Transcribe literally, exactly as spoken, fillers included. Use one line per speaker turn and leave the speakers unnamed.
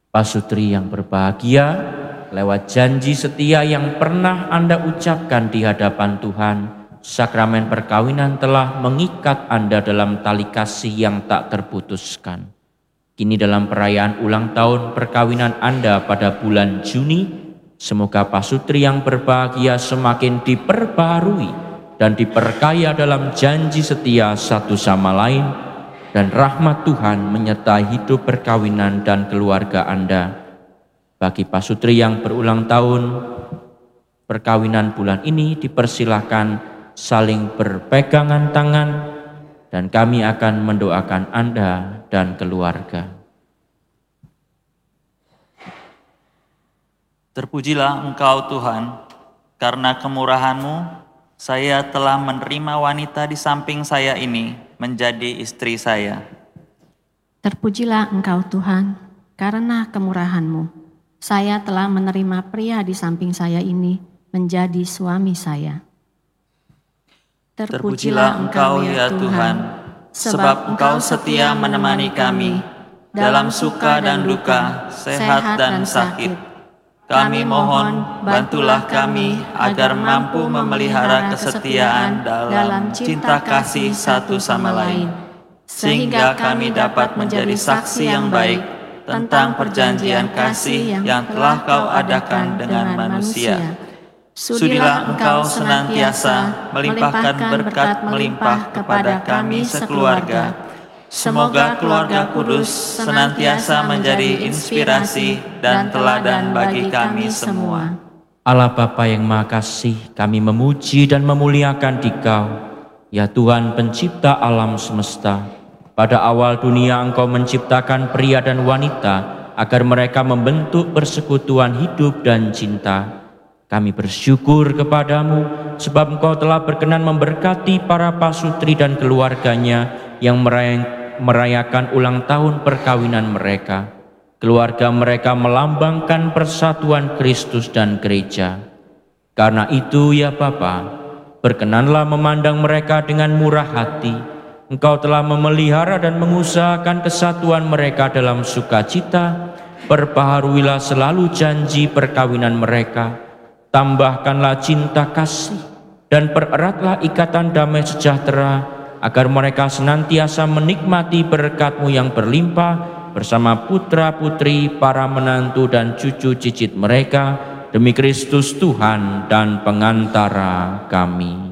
Pasutri yang berbahagia, lewat janji setia yang pernah Anda ucapkan di hadapan Tuhan, sakramen perkawinan telah mengikat Anda dalam tali kasih yang tak terputuskan. Kini dalam perayaan ulang tahun perkawinan Anda pada bulan Juni, semoga pasutri yang berbahagia semakin diperbarui dan diperkaya dalam janji setia satu sama lain, dan rahmat Tuhan menyertai hidup perkawinan dan keluarga Anda. Bagi pasutri yang berulang tahun perkawinan bulan ini, dipersilahkan saling berpegangan tangan, dan kami akan mendoakan Anda dan keluarga.
Terpujilah Engkau Tuhan, karena kemurahan-Mu saya telah menerima wanita di samping saya ini menjadi istri saya.
Terpujilah Engkau Tuhan, karena kemurahan-Mu saya telah menerima pria di samping saya ini menjadi suami saya.
Terpujilah Engkau ya Tuhan, sebab Engkau setia menemani kami dalam suka dan duka, sehat dan sakit. Kami mohon, bantulah kami agar mampu memelihara kesetiaan dalam cinta kasih satu sama lain, sehingga kami dapat menjadi saksi yang baik tentang perjanjian kasih yang telah Kau adakan dengan manusia. Sudilah Engkau senantiasa melimpahkan berkat melimpah kepada kami sekeluarga. Semoga keluarga kudus senantiasa menjadi inspirasi dan teladan bagi kami semua.
Allah Bapa yang Maha Kasih, kami memuji dan memuliakan Dikau, ya Tuhan pencipta alam semesta. Pada awal dunia Engkau menciptakan pria dan wanita agar mereka membentuk persekutuan hidup dan cinta. Kami bersyukur kepadamu sebab Engkau telah berkenan memberkati para pasutri dan keluarganya yang merayakan merayakan ulang tahun perkawinan mereka. Keluarga mereka melambangkan persatuan Kristus dan gereja. Karena itu ya Bapa, berkenanlah memandang mereka dengan murah hati. Engkau telah memelihara dan mengusahakan kesatuan mereka dalam sukacita. Perbaharuilah selalu janji perkawinan mereka. Tambahkanlah cinta kasih dan pereratlah ikatan damai sejahtera, agar mereka senantiasa menikmati berkat-Mu yang berlimpah bersama putra-putri, para menantu dan cucu cicit mereka, demi Kristus Tuhan dan pengantara kami.